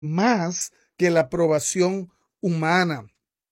más que la aprobación humana.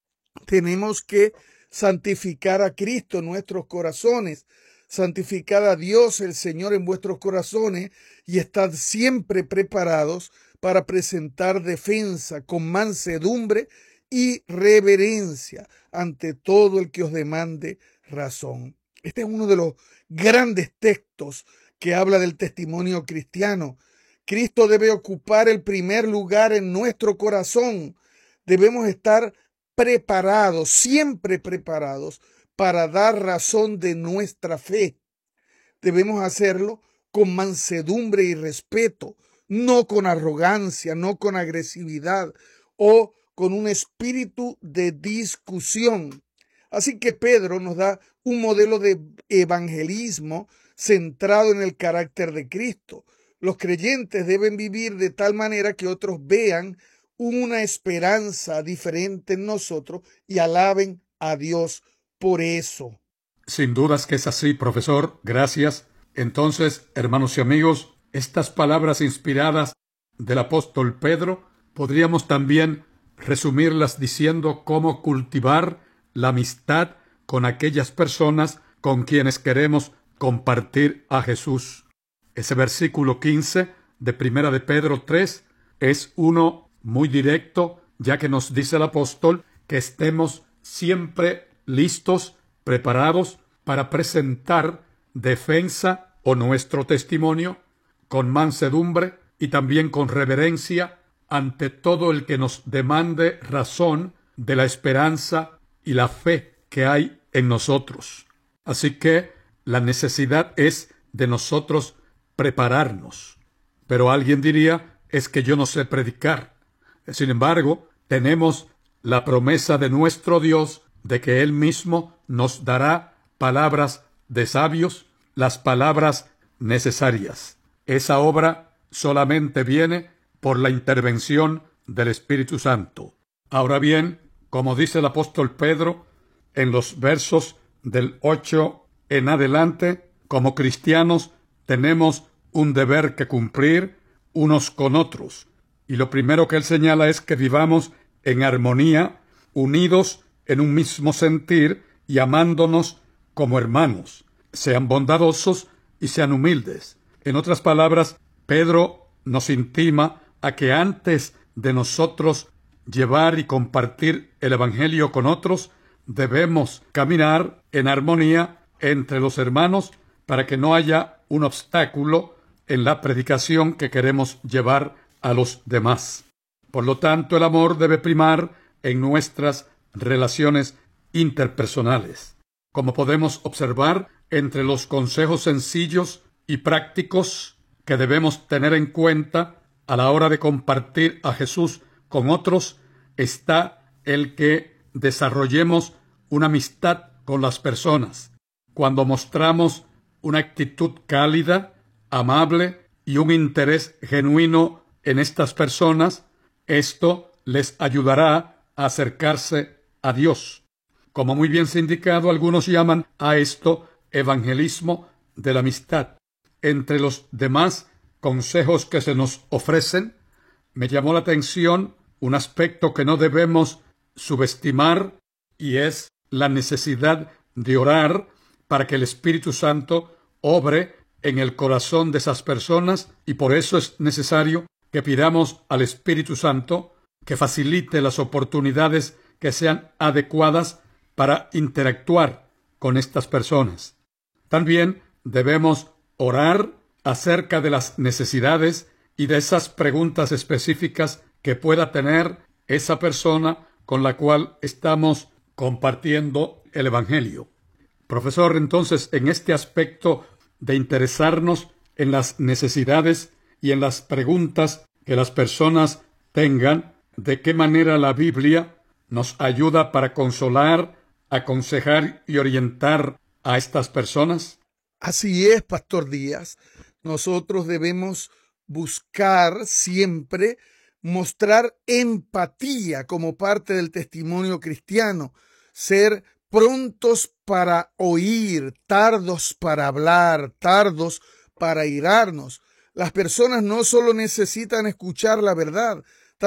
Tenemos que santificar a Cristo en nuestros corazones, santificar a Dios el Señor en vuestros corazones y estad siempre preparados para presentar defensa con mansedumbre y reverencia ante todo el que os demande razón. Este es uno de los grandes textos que habla del testimonio cristiano. Cristo debe ocupar el primer lugar en nuestro corazón. Debemos estar preparados, siempre preparados para dar razón de nuestra fe. Debemos hacerlo con mansedumbre y respeto, no con arrogancia, no con agresividad o con un espíritu de discusión. Así que Pedro nos da un modelo de evangelismo centrado en el carácter de Cristo. Los creyentes deben vivir de tal manera que otros vean una esperanza diferente en nosotros y alaben a Dios por eso. Sin dudas que es así, profesor. Gracias. Entonces, hermanos y amigos, estas palabras inspiradas del apóstol Pedro, podríamos también resumirlas diciendo cómo cultivar la amistad con aquellas personas con quienes queremos compartir a Jesús. Ese versículo 15 de Primera de Pedro 3 es uno muy directo, ya que nos dice el apóstol que estemos siempre listos, preparados para presentar defensa o nuestro testimonio con mansedumbre y también con reverencia ante todo el que nos demande razón de la esperanza y la fe que hay en nosotros. Así que la necesidad es de nosotros prepararnos. Pero alguien diría, es que yo no sé predicar. Sin embargo, tenemos la promesa de nuestro Dios de que Él mismo nos dará palabras de sabios, las palabras necesarias. Esa obra solamente viene por la intervención del Espíritu Santo. Ahora bien, como dice el apóstol Pedro, en los versos del 8 en adelante, como cristianos tenemos un deber que cumplir unos con otros. Y lo primero que él señala es que vivamos en armonía, unidos en un mismo sentir y amándonos como hermanos. Sean bondadosos y sean humildes. En otras palabras, Pedro nos intima a que antes de nosotros llevar y compartir el Evangelio con otros, debemos caminar en armonía entre los hermanos para que no haya un obstáculo en la predicación que queremos llevar a los demás. Por lo tanto, el amor debe primar en nuestras relaciones interpersonales. Como podemos observar, entre los consejos sencillos y prácticos que debemos tener en cuenta a la hora de compartir a Jesús con otros, está el que desarrollemos una amistad con las personas. Cuando mostramos una actitud cálida, amable y un interés genuino en estas personas, esto les ayudará a acercarse a Dios. Como muy bien se ha indicado, algunos llaman a esto evangelismo de la amistad. Entre los demás consejos que se nos ofrecen, me llamó la atención un aspecto que no debemos subestimar, y es la necesidad de orar para que el Espíritu Santo obre en el corazón de esas personas, y por eso es necesario que pidamos al Espíritu Santo que facilite las oportunidades que sean adecuadas para interactuar con estas personas. También debemos orar acerca de las necesidades y de esas preguntas específicas que pueda tener esa persona con la cual estamos compartiendo el Evangelio. Profesor, entonces, en este aspecto de interesarnos en las necesidades y en las preguntas que las personas tengan, ¿de qué manera la Biblia nos ayuda para consolar, aconsejar y orientar a estas personas? Así es, Pastor Díaz. Nosotros debemos buscar siempre mostrar empatía como parte del testimonio cristiano, ser prontos para oír, tardos para hablar, tardos para irarnos. Las personas no solo necesitan escuchar la verdad,